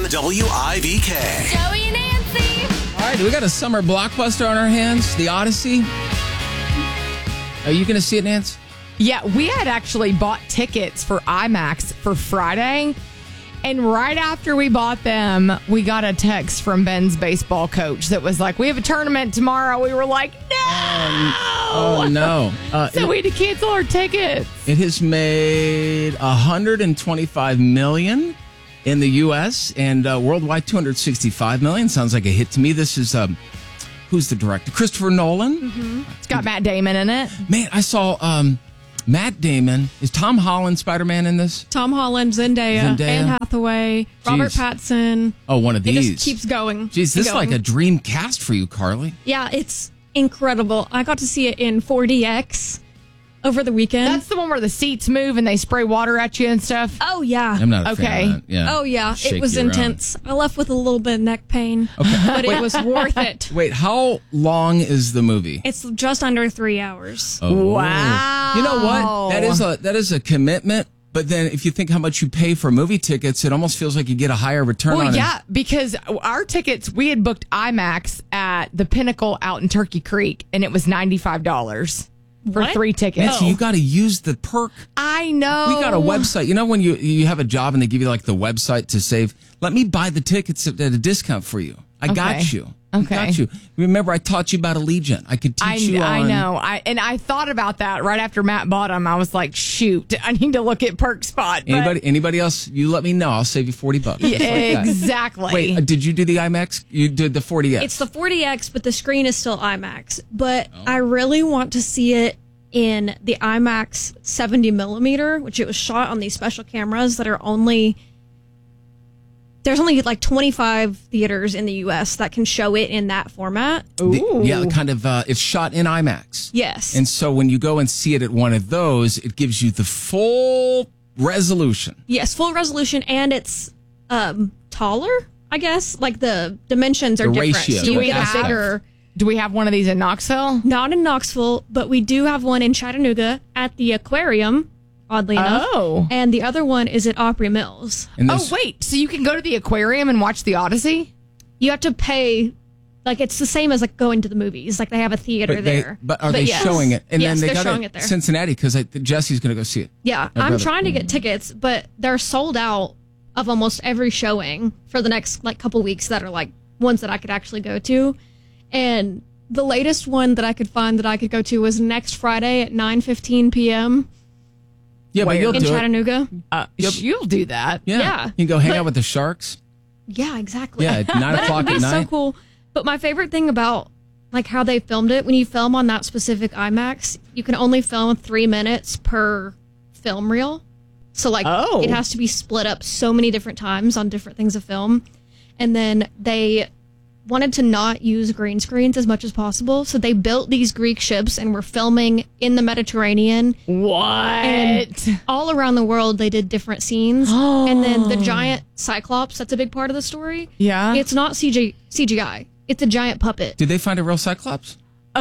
WIVK. Joey and Nancy. All right, we got a summer blockbuster on our hands, The Odyssey. Are you going to see it, Nance? Yeah, we had actually bought tickets for IMAX for Friday. And right after we bought them, we got a text from Ben's baseball coach that was like, we have a tournament tomorrow. We were like, no! Oh, no. So we had to cancel our tickets. It has made $125 million in the U.S. and worldwide $265 million. Sounds like a hit to me. This is, who's the director? Christopher Nolan. Mm-hmm. It's got Matt Damon in it. Man, I saw Matt Damon. Is Tom Holland Spider-Man in this? Tom Holland, Zendaya, Anne Hathaway, Robert Pattinson. Oh, one of these. It just keeps going. Jeez, this is like a dream cast for you, Carly. Yeah, it's incredible. I got to see it in 4DX over the weekend. That's the one where the seats move and they spray water at you and stuff? Oh, yeah. I'm not a fan of that. Yeah. Oh, yeah. Shake it was you around. intense. I left with a little bit of neck pain, but it was worth it. Wait, how long is the movie? It's just under 3 hours. Oh. Wow. You know what? That is a commitment. But then if you think how much you pay for movie tickets, it almost feels like you get a higher return on it. Yeah, because our tickets, we had booked IMAX at the Pinnacle out in Turkey Creek, and it was $95 for 3 tickets. Nancy, you got to use the perk. I know. We got a website. You know when you have a job and they give you like the website to save? Let me buy the tickets at a discount for you. I got you. Okay. I got you. Remember, I taught you about Allegiant. I could teach you on... I know. I thought about that right after Matt bought them. I was like, shoot, I need to look at Perk Spot. Anybody else, you let me know. I'll save you $40. Yeah, exactly. Wait, did you do the IMAX? You did the 40X? It's the 40X, but the screen is still IMAX. But I really want to see it in the IMAX 70 millimeter, which it was shot on these special cameras that are only... There's only like 25 theaters in the U.S. that can show it in that format. It's shot in IMAX. Yes. And so when you go and see it at one of those, it gives you the full resolution. Yes, full resolution, and it's taller, I guess. Like the dimensions are different. Ratio. So you get a bigger... Do we have one of these in Knoxville? Not in Knoxville, but we do have one in Chattanooga at the aquarium, oddly enough. Oh. And the other one is at Opry Mills. Wait. So you can go to the aquarium and watch The Odyssey? You have to pay, like, it's the same as, like, going to the movies. Like, they have a theater there. But are they showing it? And yes, then they they're got showing it it there. Cincinnati, because Jesse's going to go see it. Yeah, I'm trying to get tickets, but they're sold out of almost every showing for the next, like, couple weeks that are, like, ones that I could actually go to. And the latest one that I could find that I could go to was next Friday at 9:15 p.m. Yeah, but you'll in do Chattanooga. You'll do that. Yeah. You can go hang out with the sharks. Yeah, exactly. Yeah, at 9 o'clock at It's night. so cool. But my favorite thing about like how they filmed it, when you film on that specific IMAX, you can only film 3 minutes per film reel. So like it has to be split up so many different times on different things of film. And then they wanted to not use green screens as much as possible. So they built these Greek ships and were filming in the Mediterranean. What? And all around the world, they did different scenes. And then the giant Cyclops, that's a big part of the story. Yeah. It's not CGI. It's a giant puppet. Did they find a real Cyclops?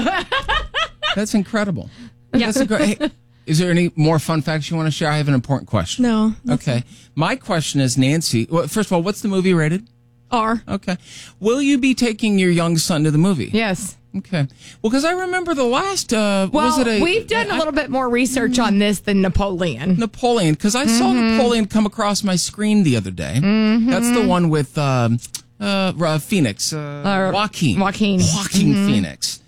That's incredible. Yeah. That's great. Hey, is there any more fun facts you want to share? I have an important question. No. Okay. My question is, Nancy, well, first of all, what's the movie rated? R. Okay. Will you be taking your young son to the movie? Yes. Okay. Well, because I remember the last, we've done a little bit more research on this than Napoleon. Napoleon, because I saw Napoleon come across my screen the other day. That's the one with Phoenix, Joaquin Phoenix.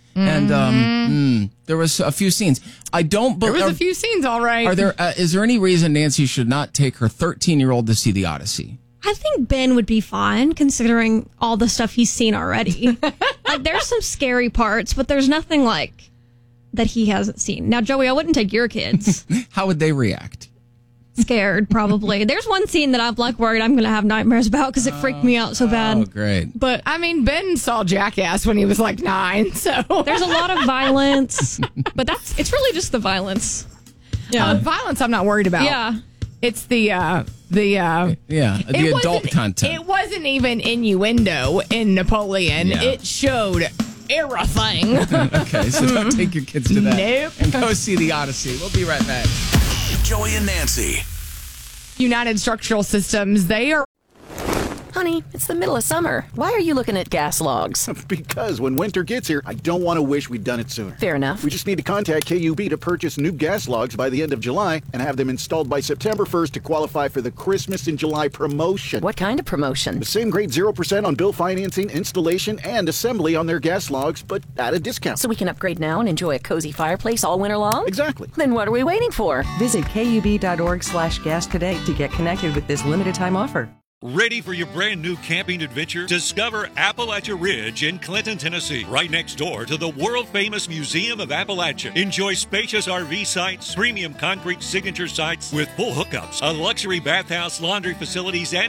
And there was a few scenes. There was a few scenes, all right. Is there any reason Nancy should not take her 13-year-old to see The Odyssey? I think Ben would be fine, considering all the stuff he's seen already. Like, there's some scary parts, but there's nothing like that he hasn't seen. Now, Joey, I wouldn't take your kids. How would they react? Scared, probably. There's one scene that I'm like worried I'm going to have nightmares about because it freaked me out so bad. Oh, great. But I mean, Ben saw Jackass when he was like 9, so there's a lot of violence, but it's really just the violence. Yeah, violence I'm not worried about. Yeah. It's the adult content. It wasn't even innuendo in Napoleon. Yeah. It showed everything. Okay, so don't take your kids to that. Nope. And go see The Odyssey. We'll be right back. Joey and Nancy. United Structural Systems, they are... Honey, it's the middle of summer. Why are you looking at gas logs? Because when winter gets here, I don't want to wish we'd done it sooner. Fair enough. We just need to contact KUB to purchase new gas logs by the end of July and have them installed by September 1st to qualify for the Christmas in July promotion. What kind of promotion? The same grade 0% on bill financing, installation, and assembly on their gas logs, but at a discount. So we can upgrade now and enjoy a cozy fireplace all winter long? Exactly. Then what are we waiting for? Visit KUB.org/gas today to get connected with this limited time offer. Ready for your brand new camping adventure? Discover Appalachia Ridge in Clinton, Tennessee, right next door to the world-famous Museum of Appalachia. Enjoy spacious RV sites, premium concrete signature sites with full hookups, a luxury bathhouse, laundry facilities, and